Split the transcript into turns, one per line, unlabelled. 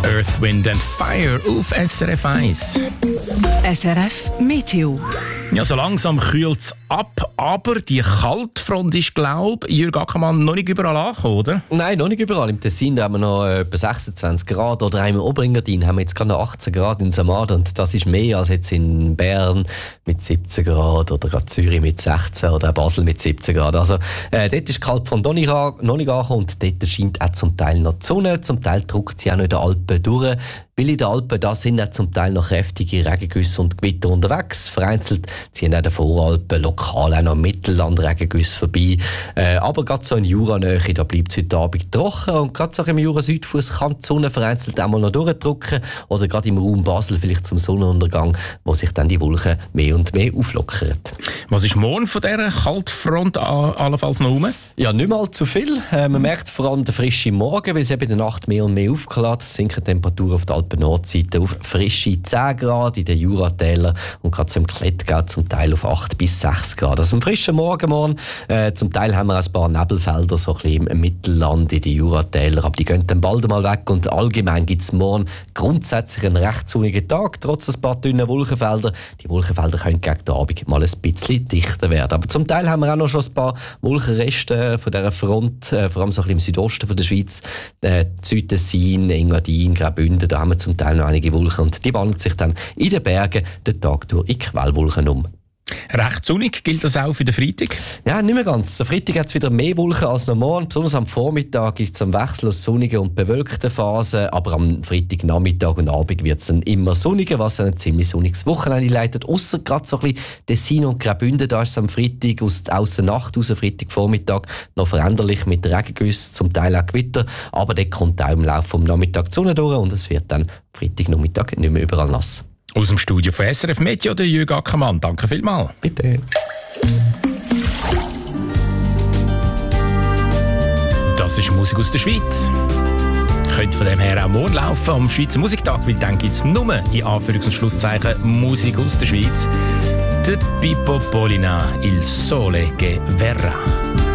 Earth, Wind and Fire auf SRF 1.
SRF Meteo.
Ja, so langsam kühlt es ab, aber die Kaltfront ist, glaube ich, Jürg Ackermann, noch nicht überall angekommen, oder?
Nein, noch nicht überall. Im Tessin haben wir noch etwa 26 Grad oder im Oberengadin haben wir jetzt gerade noch 18 Grad in Samada und das ist mehr als jetzt in Bern mit 17 Grad oder gerade Zürich mit 16 oder auch Basel mit 17 Grad. Also dort ist die Kaltfront noch nicht angekommen und dort scheint auch zum Teil noch die Sonne, zum Teil drückt sie auch noch in den Alpen durch. Weil in den Alpen da sind auch zum Teil noch kräftige Regengüsse und Gewitter unterwegs. Vereinzelt ziehen auch in den Voralpen lokal auch noch Mittellandregengüsse vorbei. Aber gerade so in Juranähe, da bleibt es heute Abend trocken. Und gerade so im Jura-Südfuss kann die Sonne vereinzelt auch mal noch durchdrücken. Oder gerade im Raum Basel vielleicht zum Sonnenuntergang, wo sich dann die Wolken mehr und mehr auflockern.
Was ist morgen von dieser Kaltfront allenfalls noch rum?
Ja, nicht mal zu viel. Man merkt vor allem den frischen Morgen, weil es eben in der Nacht mehr und mehr aufgeladen sinken Temperaturen auf der Alpen-Nordseite auf frische 10 Grad in den Juratälern und gerade im Klettgau zum Teil auf 8 bis 6 Grad. Also ein frischer morgen. Zum Teil haben wir ein paar Nebelfelder so ein bisschen im Mittelland in den Juratälern, aber die gehen dann bald mal weg und allgemein gibt es morgen grundsätzlich einen recht sonnigen Tag, trotz ein paar dünnen Wolkenfelder. Die Wolkenfelder können gegen den Abend mal ein bisschen dichter werden. Aber zum Teil haben wir auch noch schon ein paar Wolkenreste von dieser Front, vor allem so ein bisschen im Südosten von der Schweiz, Südtessin, Engadin, Graubünden, da haben wir zum Teil noch einige Wolken und die wandeln sich dann in den Bergen den Tag durch in Quellwolken um.
Recht sonnig, gilt das auch für den Freitag?
Ja, nicht mehr ganz. Am Freitag hat es wieder mehr Wolken als normal. Besonders am Vormittag ist es am Wechsel aus sonnigen und bewölkten Phasen. Aber am Freitagnachmittag und Abend wird es dann immer sonniger, was ein ziemlich sonniges Wochenende leitet. Ausser gerade so ein bisschen Tessin und Graubünden, da ist es am Freitag aus der Nacht raus, Freitagvormittag, noch veränderlich mit Regengüssen, zum Teil auch Gewitter. Aber der kommt auch im Laufe des Nachmittags die Sonne durch und es wird dann Freitagnachmittag nicht mehr überall nass.
Aus dem Studio von SRF Meteo, der Jürg Ackermann. Danke vielmals.
Bitte.
Das ist Musik aus der Schweiz. Könnte von dem her auch morgen laufen am Schweizer Musiktag, weil dann gibt es nur, in Anführungs- und Schlusszeichen, Musik aus der Schweiz. Der Pippo Polina, Il Sole che verrà.